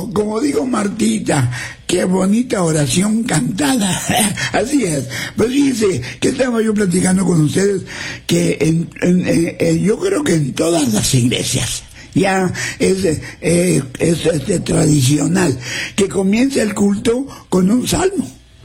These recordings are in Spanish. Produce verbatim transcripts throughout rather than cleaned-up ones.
Como dijo Martita, qué bonita oración cantada. Así es. Pues fíjense que estaba yo platicando con ustedes que en, en, en, en, yo creo que en todas las iglesias ya es, eh, es este, tradicional que comience el culto con un salmo.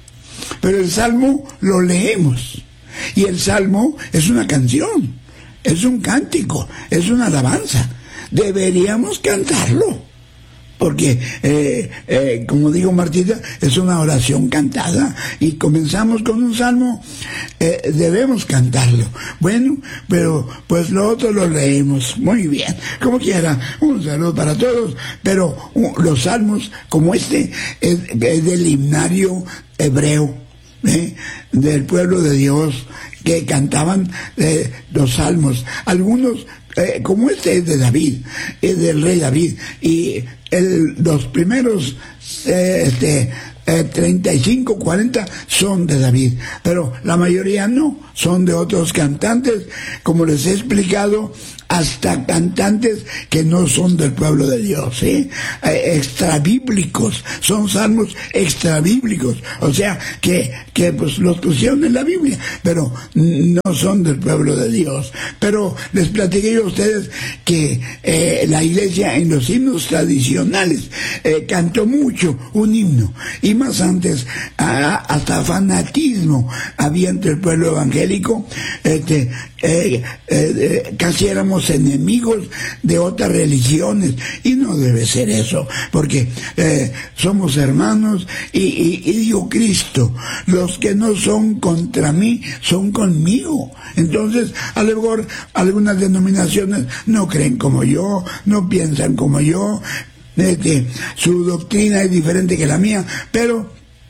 Pero el salmo lo leemos. Y el salmo es una canción, es un cántico, es una alabanza. Deberíamos cantarlo. Porque, eh, eh, como digo Martita, es una oración cantada y comenzamos con un salmo, eh, debemos cantarlo. Bueno, pero pues lo otro lo leemos muy bien, como quiera. Un saludo para todos, pero uh, los salmos como este es, es del himnario hebreo, ¿eh? Del pueblo de Dios, que cantaban eh, los salmos. Algunos, eh, como este es de David, es del rey David, y el, los primeros eh, este, eh, treinta y cinco, cuarenta son de David, pero la mayoría no, son de otros cantantes, como les he explicado, hasta cantantes que no son del pueblo de Dios, ¿eh? Eh, extrabíblicos, son salmos extrabíblicos, o sea, que, que pues los pusieron en la Biblia, pero no son del pueblo de Dios. Pero les platiqué yo a ustedes que eh, la iglesia en los himnos tradicionales eh, cantó mucho un himno, y más antes a, hasta fanatismo había entre el pueblo evangélico, este, eh, eh, eh, casi éramos enemigos de otras religiones, y no debe ser eso, porque eh, somos hermanos, y, y, y digo Cristo, los que no son contra mí son conmigo. Entonces a lo mejor algunas denominaciones no creen como yo, no piensan como yo, este, su doctrina es diferente que la mía, pero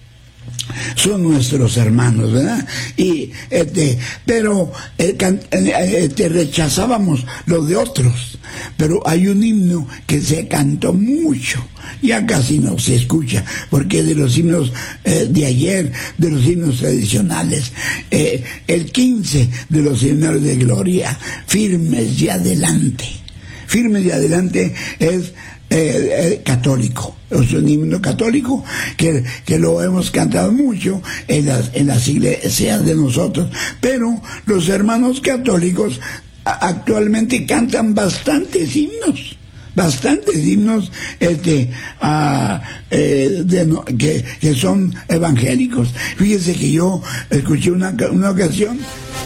son nuestros hermanos, ¿verdad? Y este, pero eh, este, rechazábamos los de otros. Pero hay un himno que se cantó mucho, ya casi no se escucha, porque de los himnos eh, de ayer, de los himnos tradicionales, eh, el quince de los himnos de gloria, firmes y adelante. Firmes y adelante es Eh, eh, católico, es un himno católico que, que lo hemos cantado mucho en las, en las iglesias de nosotros, pero los hermanos católicos a, actualmente cantan bastantes himnos, bastantes himnos este, a, eh, de, no, que, que son evangélicos. Fíjese que yo escuché una, una ocasión.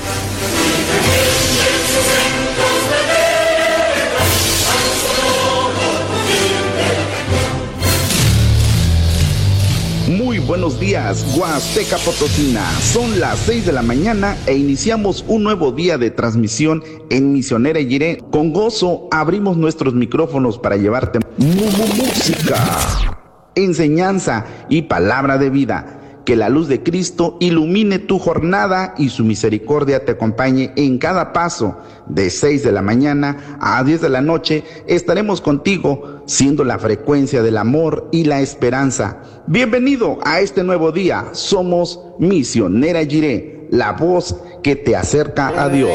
Muy buenos días, Huasteca Potosina. Son las seis de la mañana e iniciamos un nuevo día de transmisión en Misionera Jiré. Con gozo abrimos nuestros micrófonos para llevarte música, enseñanza y palabra de vida. Que la luz de Cristo ilumine tu jornada y su misericordia te acompañe en cada paso. De seis de la mañana a diez de la noche estaremos contigo, siendo la frecuencia del amor y la esperanza. Bienvenido a este nuevo día. Somos Misionera Jiré, la voz que te acerca a Dios.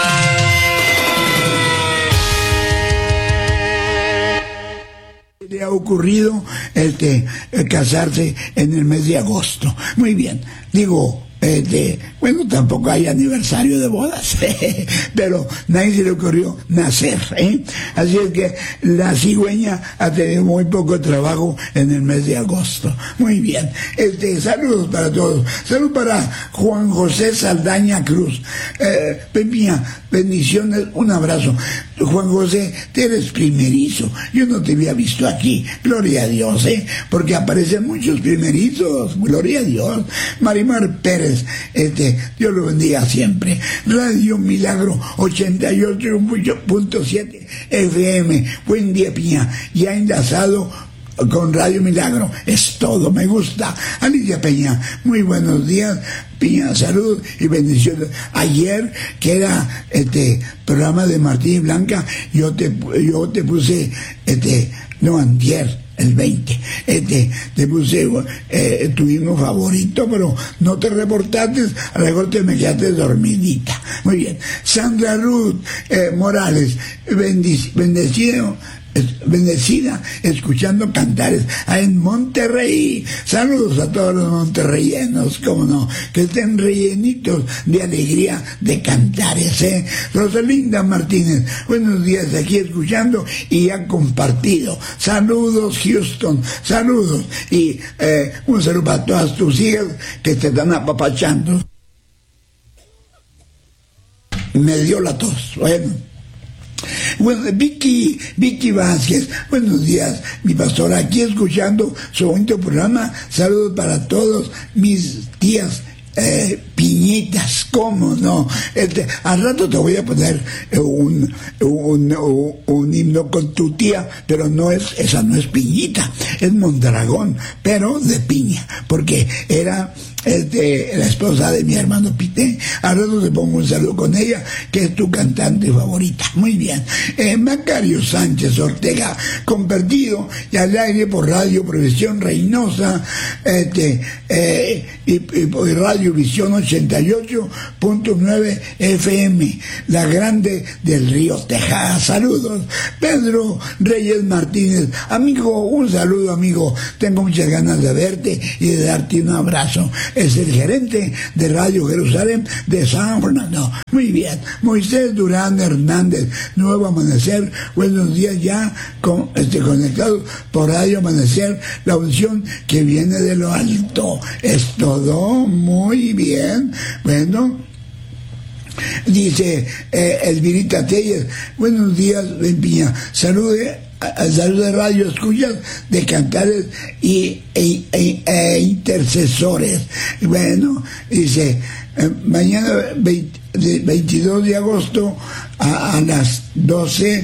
Le ha ocurrido este casarse en el mes de agosto. Muy bien, digo, este, bueno, tampoco hay aniversario de bodas, pero nadie se le ocurrió nacer, ¿eh? Así es que la cigüeña ha tenido muy poco trabajo en el mes de agosto. Muy bien, este, saludos para todos. Saludos para Juan José Saldaña Cruz. Eh, Pepía, bendiciones, un abrazo. Juan José, te eres primerizo. Yo no te había visto aquí. Gloria a Dios, ¿eh? Porque aparecen muchos primerizos. Gloria a Dios. Marimar Pérez, este, Dios lo bendiga siempre. Radio Milagro ochenta y ocho punto siete F M. Buen día, Piña. Ya enlazado con Radio Milagro. Es todo, me gusta. Alicia Peña, muy buenos días. Piña, salud y bendiciones. Ayer, que era este programa de Martín y Blanca, yo te, yo te puse, este, no, antier, el veinte, este, te puse eh, tu himno favorito, pero no te reportaste, a lo mejor te me quedaste dormidita. Muy bien. Sandra Ruth eh, Morales, bendic- bendecido bendecida escuchando Cantares en Monterrey. Saludos a todos los monterreyenos, cómo no, que estén rellenitos de alegría de Cantares, ¿eh? Rosalinda Martínez, buenos días, aquí escuchando y han compartido. Saludos Houston, saludos y eh, un saludo para todas tus hijas que te están apapachando. Me dio la tos, bueno. Bueno, Vicky, Vicky Vázquez, buenos días, mi pastora, aquí escuchando su bonito programa. Saludos para todos mis tías eh, piñitas, cómo no. Este, al rato te voy a poner un, un, un, un himno con tu tía, pero no es, esa no es piñita, es Mondragón, pero de piña, porque era este, la esposa de mi hermano Pité. Al rato te pongo un saludo con ella, que es tu cantante favorita. Muy bien. Eh, Macario Sánchez Ortega, convertido y al aire por Radio Profesión Reynosa, este, eh, y, y por Radio Visión ochenta y ocho punto nueve F M, la grande del Río Texas. Saludos. Pedro Reyes Martínez, amigo, un saludo, amigo. Tengo muchas ganas de verte y de darte un abrazo. Es el gerente de Radio Jerusalén de San Fernando. Muy bien. Moisés Durán Hernández, Nuevo Amanecer, buenos días ya con, este, conectados por Radio Amanecer, la unción que viene de lo alto. Es todo muy bien. Bueno, dice eh, Elvirita Telles, buenos días, Ben Piña, salude. Salud de radio escuchas de Cantares y e, e, e intercesores. Bueno, dice eh, mañana veinte, veintidós de agosto a, a las doce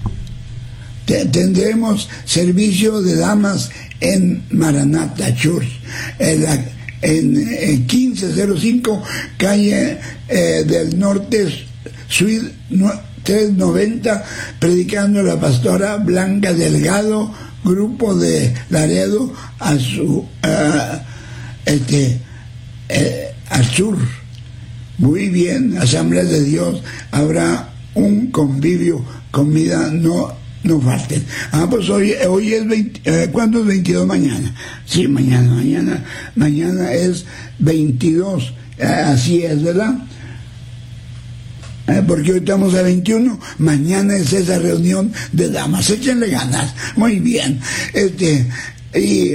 te, tendremos servicio de damas en Maranatha Church, en la en, en quince cero cinco calle eh, del norte suite trescientos noventa, predicando la pastora Blanca Delgado, grupo de Laredo a su uh, este eh, al sur. Muy bien, Asamblea de Dios, habrá un convivio, comida no no falten. Ah, pues hoy hoy es veinte, eh, ¿cuándo es veintidós? Mañana. Sí, mañana, mañana, mañana es veintidós, eh, así es, ¿verdad? Porque hoy estamos a veintiuno, mañana es esa reunión de damas, échenle ganas. Muy bien. Este, y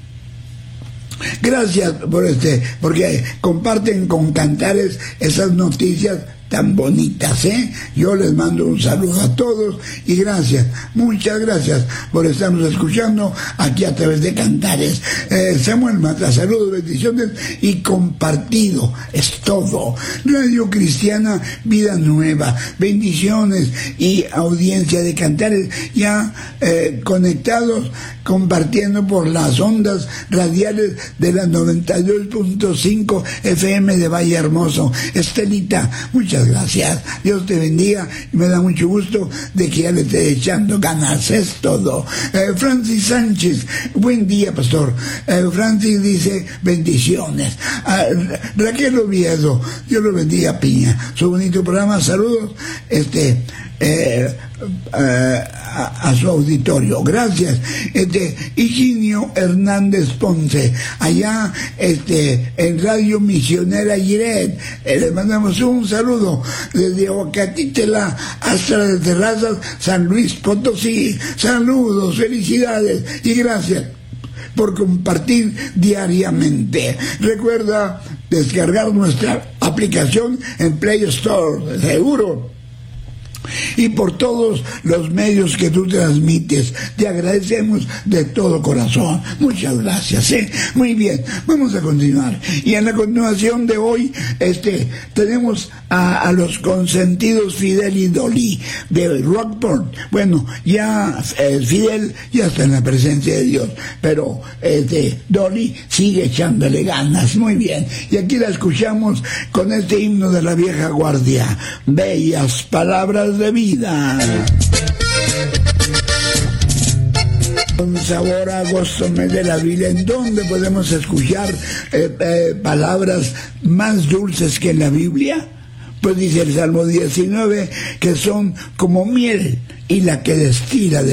gracias por este, porque comparten con Cantares esas noticias tan bonitas, ¿eh? Yo les mando un saludo a todos y gracias, muchas gracias por estarnos escuchando aquí a través de Cantares. Eh, Samuel Mata, saludos, bendiciones y compartido, es todo. Radio Cristiana Vida Nueva, bendiciones y audiencia de Cantares ya eh, conectados, compartiendo por las ondas radiales de la noventa y dos punto cinco F M de Valle Hermoso. Estelita, muchas gracias, Dios te bendiga y me da mucho gusto de que ya le esté echando ganas, es todo. eh, Francis Sánchez, buen día pastor. eh, Francis dice bendiciones. ah, Raquel Oviedo, Dios lo bendiga Piña, su bonito programa, saludos este Eh, eh, a, a su auditorio, gracias. Este Higinio Hernández Ponce, allá este en Radio Misionera Giret, eh, le mandamos un saludo desde Ocatítela hasta las Terrazas, San Luis Potosí. Saludos, felicidades y gracias por compartir diariamente. Recuerda descargar nuestra aplicación en Play Store, seguro, y por todos los medios que tú transmites. Te agradecemos de todo corazón. Muchas gracias, ¿eh? Muy bien, vamos a continuar. Y en la continuación de hoy, este, tenemos a, a los consentidos Fidel y Dolly de Rockport. Bueno, ya eh, Fidel ya está en la presencia de Dios, pero este, Dolly sigue echándole ganas. Muy bien, y aquí la escuchamos con este himno de la vieja guardia, bellas palabras de vida. Con sabor a agosto, mes de la Biblia, en donde podemos escuchar eh, eh, palabras más dulces que en la Biblia. Pues dice el Salmo diecinueve que son como miel y la que destila de